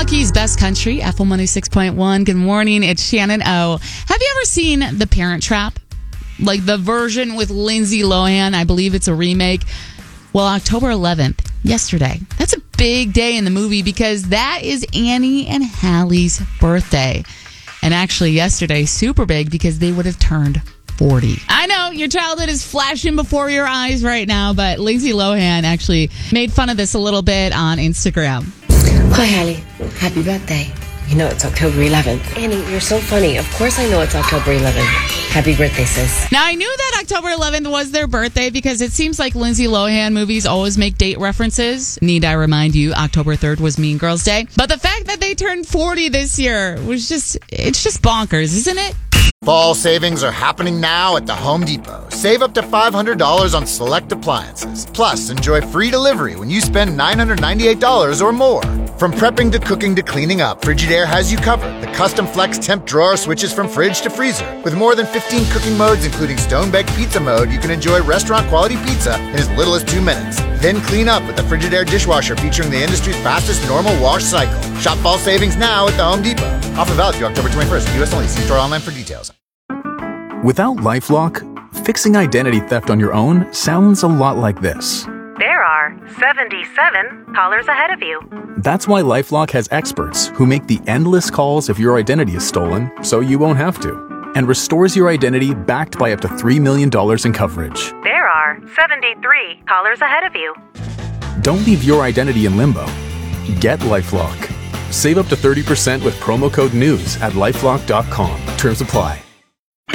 Milwaukee's Best Country, FM 106.1. Good morning. It's Shannon O. Have you ever seen The Parent Trap? Like the version with Lindsay Lohan. I believe it's a remake. Well, October 11th, yesterday. That's a big day in the movie because that is Annie and Hallie's birthday. And actually yesterday, super big because they would have turned 40. I know your childhood is flashing before your eyes right now, but Lindsay Lohan actually made fun of this a little bit on Instagram. Hi, Hallie. Happy birthday. You know it's October 11th. Annie, you're so funny. Of course I know it's October 11th. Happy birthday, sis. Now, I knew that October 11th was their birthday because it seems like Lindsay Lohan movies always make date references. Need I remind you, October 3rd was Mean Girls Day. But the fact that they turned 40 this year was it's just bonkers, isn't it? Fall savings are happening now at the Home Depot. Save up to $500 on select appliances. Plus, enjoy free delivery when you spend $998 or more. From prepping to cooking to cleaning up, Frigidaire has you covered. The custom flex temp drawer switches from fridge to freezer. With more than 15 cooking modes, including stone-baked pizza mode, you can enjoy restaurant-quality pizza in as little as 2 minutes. Then clean up with the Frigidaire dishwasher featuring the industry's fastest normal wash cycle. Shop fall savings now at the Home Depot. Offer valid through October 21st. U.S. only. See store online for details. Without LifeLock, fixing identity theft on your own sounds a lot like this. There are 77 callers ahead of you. That's why LifeLock has experts who make the endless calls if your identity is stolen, so you won't have to, and restores your identity backed by up to $3 million in coverage. There are 73 callers ahead of you. Don't leave your identity in limbo. Get LifeLock. Save up to 30% with promo code NEWS at LifeLock.com. Terms apply.